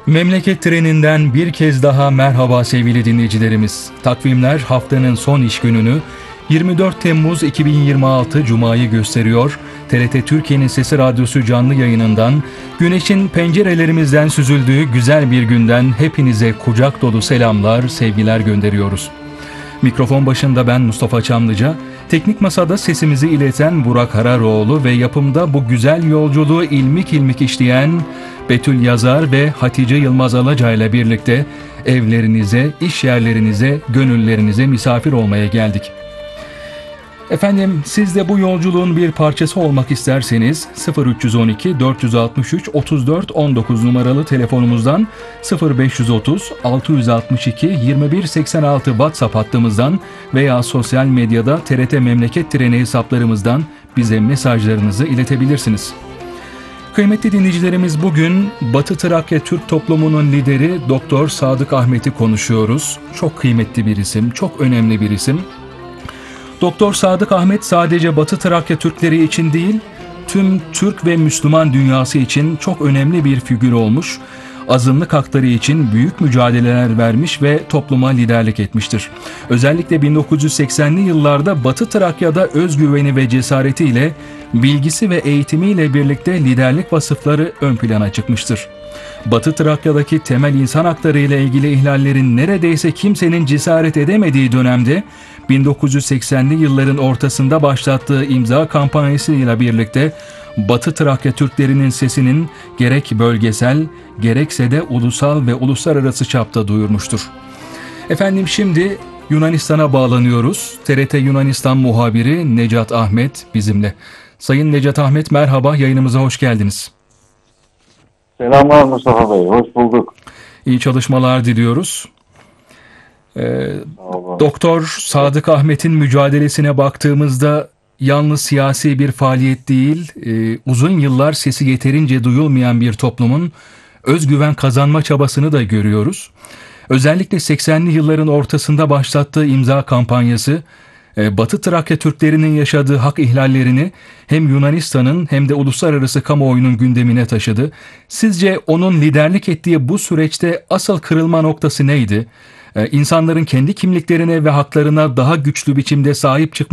Memleket treninden bir kez daha merhaba sevgili dinleyicilerimiz. Takvimler haftanın son iş gününü 24 Temmuz 2026 Cuma'yı gösteriyor. TRT Türkiye'nin Sesi Radyosu canlı yayınından güneşin pencerelerimizden süzüldüğü güzel bir günden hepinize kucak dolu selamlar, sevgiler gönderiyoruz. Mikrofon başında ben Mustafa Çamlıca, teknik masada sesimizi ileten Burak Hararoğlu ve yapımda bu güzel yolculuğu ilmik ilmik işleyen Betül Yazar ve Hatice Yılmaz Alaca ile birlikte evlerinize, iş yerlerinize, gönüllerinize misafir olmaya geldik. Efendim siz de bu yolculuğun bir parçası olmak isterseniz 0312 463 34 19 numaralı telefonumuzdan 0530 662 21 86 WhatsApp hattımızdan veya sosyal medyada TRT Memleket Treni hesaplarımızdan bize mesajlarınızı iletebilirsiniz. Kıymetli dinleyicilerimiz, bugün Batı Trakya Türk toplumunun lideri Doktor Sadık Ahmet'i konuşuyoruz. Çok kıymetli bir isim, çok önemli bir isim. Doktor Sadık Ahmet sadece Batı Trakya Türkleri için değil, tüm Türk ve Müslüman dünyası için çok önemli bir figür olmuş, azınlık hakları için büyük mücadeleler vermiş ve topluma liderlik etmiştir. Özellikle 1980'li yıllarda Batı Trakya'da özgüveni ve cesaretiyle, bilgisi ve eğitimiyle birlikte liderlik vasıfları ön plana çıkmıştır. Batı Trakya'daki temel insan hakları ile ilgili ihlallerin neredeyse kimsenin cesaret edemediği dönemde 1980'li yılların ortasında başlattığı imza kampanyasıyla birlikte Batı Trakya Türklerinin sesinin gerek bölgesel gerekse de ulusal ve uluslararası çapta duyurmuştur. Efendim şimdi Yunanistan'a bağlanıyoruz. TRT Yunanistan muhabiri Necat Ahmet bizimle. Sayın Necat Ahmet, merhaba, yayınımıza hoş geldiniz. Selamlar Mustafa Bey, hoş bulduk. İyi çalışmalar diliyoruz. Doktor Sadık Ahmet'in mücadelesine baktığımızda yalnız siyasi bir faaliyet değil, uzun yıllar sesi yeterince duyulmayan bir toplumun özgüven kazanma çabasını da görüyoruz. Özellikle 80'li yılların ortasında başlattığı imza kampanyası, Batı Trakya Türklerinin yaşadığı hak ihlallerini hem Yunanistan'ın hem de uluslararası kamuoyunun gündemine taşıdı. Sizce onun liderlik ettiği bu süreçte asıl kırılma noktası neydi? İnsanların kendi kimliklerine ve haklarına daha güçlü biçimde sahip çıkma